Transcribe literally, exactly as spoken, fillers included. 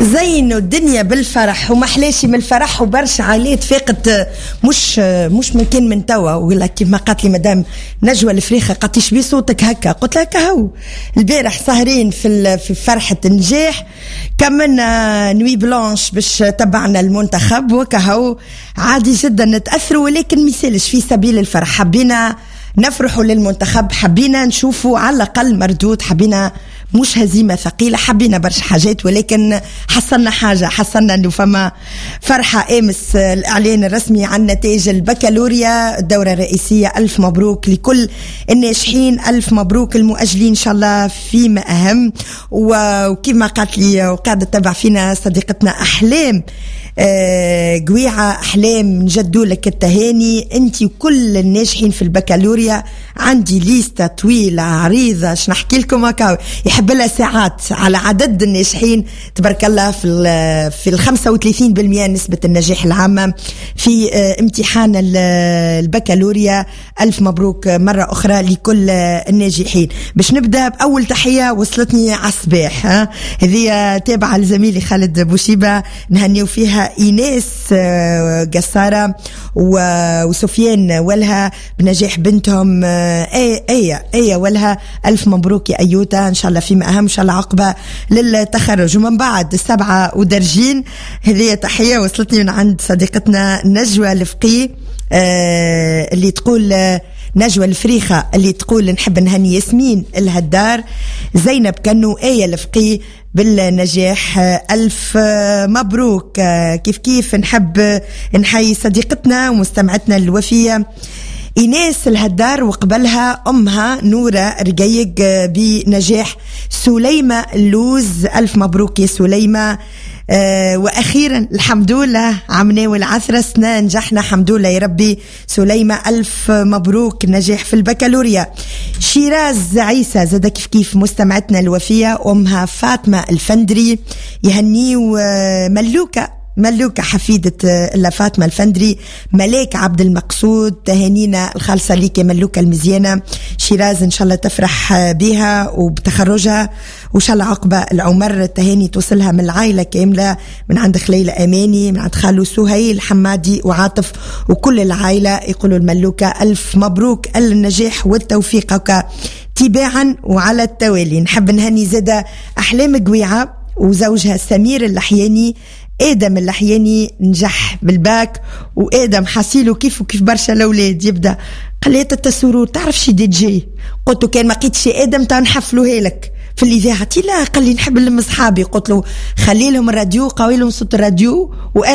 زينوا الدنيا بالفرح وما حلاشي من الفرح وبرشا عائلات فاقت مش مش ممكن من توا. ولا كيما قالت لي مدام نجوى الفريخه قالت لي صوتك هكا، قلت لها كهو البارح سهرين في في فرحه النجاح، كملنا نوي بلانش باش تبعنا المنتخب وكهو عادي جدا نتاثروا، ولكن ميسالش في سبيل الفرح. حبينا نفرحوا للمنتخب، حبينا نشوفوا على الأقل مردود، حبينا مش هزيمة ثقيلة، حبينا برشا حاجات، ولكن حصلنا حاجة، حصلنا أنه فما فرحة أمس الإعلان الرسمي عن نتائج البكالوريا الدورة الرئيسية. ألف مبروك لكل الناجحين، ألف مبروك المؤجلين إن شاء الله فيما أهم. وكما قالت لي وقاعدة تتبع فينا صديقتنا أحلام آه قويعة، أحلام نجدوا لك التهاني أنت وكل الناجحين في البكالوريا. عندي ليستة طويلة عريضة اش نحكي لكم هكا، يحب لها ساعات على عدد الناجحين تبارك الله في ال في ال خمسة وثلاثين بالمئة نسبة النجاح العامة في آه امتحان البكالوريا. ألف مبروك مرة أخرى لكل الناجحين. باش نبدأ بأول تحية وصلتني عالصباح، هذه تابعة لزميلي خالد بوشيبة، نهنيو فيها إيناس قصارة وسفيان ولها بنجاح بنتهم ايه ايه ايه ولها. ألف مبروك يا أيوتا، إن شاء الله فيما أهم، إن شاء الله عقبة للتخرج. ومن بعد السبعة ودرجين، هذه تحية وصلتني من عند صديقتنا نجوى الفقي آه اللي تقول آه نجوى الفريخة اللي تقول نحب نهني ياسمين الهدار، زينب كنو، آية الفقي بالنجاح. ألف مبروك. كيف كيف نحب نحيي صديقتنا ومستمعتنا الوفية إيناس الهدار، وقبلها أمها نورة رقيق بنجاح. سليمة اللوز، ألف مبروك يا سليمة. أه وأخيرا الحمد لله عمنا والعثرة سنة نجحنا، الحمد لله يا ربي. سليمة ألف مبروك النجاح في البكالوريا. شيراز عيسى زاد كيف كيف مستمعتنا الوفية، أمها فاطمة الفندري يهنيو ملوكة ملوكة حفيدة إلا فاطمة الفندري. ملاك عبد المقصود، تهانينا الخالصة ليك يا ملوكة المزيانة. شيراز إن شاء الله تفرح بها وبتخرجها، وإن شاء الله عقبة العمر تهاني توصلها من العائلة كاملة، من عند خليلة أماني، من عند خالو سهيل حمادي وعاطف وكل العائلة. يقولوا الملوكة ألف مبروك النجاح والتوفيق هكا تباعا وعلى التوالي. نحب نهني زادة أحلام قويعة وزوجها سمير اللحياني. آدم اللحياني نجح بالباك، وآدم حاسيله كيف وكيف برشا الأولاد. يبدأ قليت التسرور تعرف شي دي جي، قلت له كان ما قيت شي آدم تنحفلوها لك في الإذاعة. لا قال لي نحب نلم صحابي، قلت له خلي لهم الراديو، قوي لهم صوت الراديو.